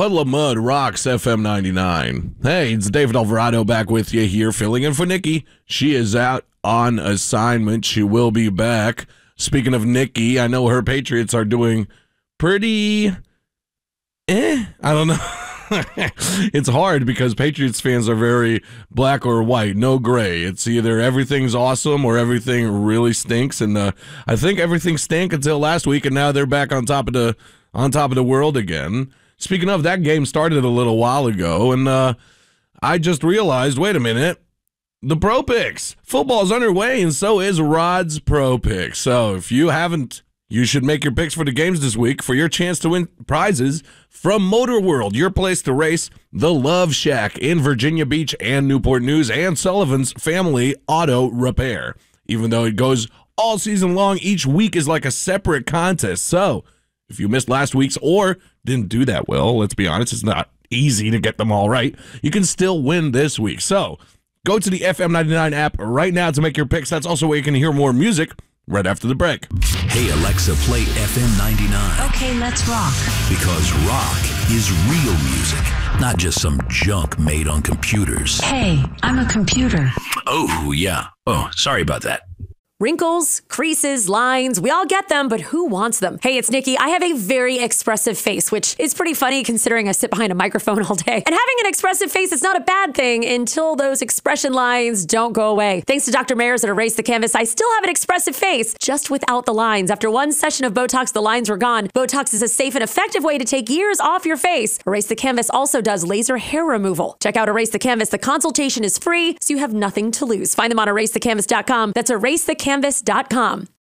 Puddle of Mud rocks FM 99. Hey, it's David Alvarado back with you here, filling in for Nikki. She is out on assignment. She will be back. Speaking of Nikki, I know her Patriots are doing pretty I don't know. It's hard because Patriots fans are very black or white, no gray. It's either everything's awesome or everything really stinks. And I think everything stank until last week, and now they're back on top of the world again. Speaking of, that game started a little while ago, and I just realized, wait a minute, the Pro Picks. Football's underway, and so is Rod's Pro Picks. So if you haven't, you should make your picks for the games this week for your chance to win prizes from Motor World, your place to race, the Love Shack in Virginia Beach and Newport News, and Sullivan's Family Auto Repair. Even though it goes all season long, each week is like a separate contest. So if you missed last week's or didn't do that well, let's be honest, it's not easy to get them all right. You can still win this week. So go to the FM 99 app right now to make your picks. That's also where you can hear more music right after the break. Hey, Alexa, play FM 99. Okay, let's rock. Because rock is real music, not just some junk made on computers. Hey, I'm a computer. Oh, yeah. Oh, sorry about that. Wrinkles, creases, lines, we all get them, but who wants them? Hey, it's Nikki. I have a very expressive face, which is pretty funny considering I sit behind a microphone all day. And having an expressive face is not a bad thing until those expression lines don't go away. Thanks to Dr. Mayers at Erase the Canvas, I still have an expressive face, just without the lines. After one session of Botox, the lines were gone. Botox is a safe and effective way to take years off your face. Erase the Canvas also does laser hair removal. Check out Erase the Canvas. The consultation is free, so you have nothing to lose. Find them on erasethecanvas.com. That's erasethecanvas.com.